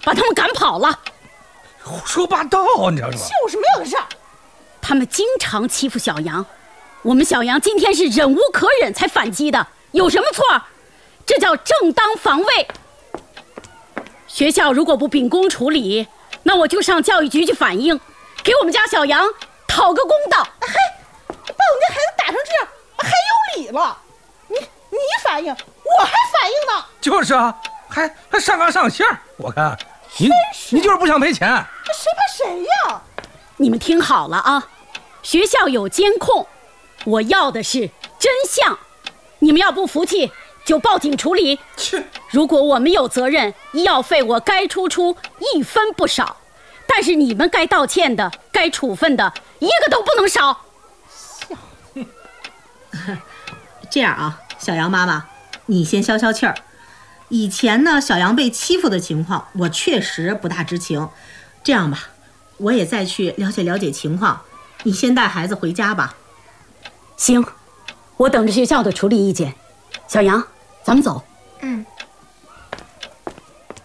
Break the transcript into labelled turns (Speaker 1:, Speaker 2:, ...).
Speaker 1: 把他们赶跑了。
Speaker 2: 胡说八道，你知道吗？
Speaker 3: 就是没有个事儿。
Speaker 1: 他们经常欺负小杨，我们小杨今天是忍无可忍才反击的，有什么错？这叫正当防卫。学校如果不秉公处理，那我就上教育局去反映，给我们家小杨讨个公道。
Speaker 3: 嘿，把我们家孩子打成这样，还有理了？你反应，我还反应呢。
Speaker 2: 就是啊，还上纲上线。我看你就是不想赔钱。
Speaker 3: 谁怕谁呀？
Speaker 1: 你们听好了啊，学校有监控，我要的是真相。你们要不服气，就报警处理。如果我们有责任，医药费我该出1分不少，但是你们该道歉的、该处分的，一个都不能少。
Speaker 4: 这样啊，小杨妈妈，你先消消气儿。以前呢，小杨被欺负的情况，我确实不大知情。这样吧，我也再去了解了解情况。你先带孩子回家吧。
Speaker 1: 行，我等着学校的处理意见。小杨，咱们走。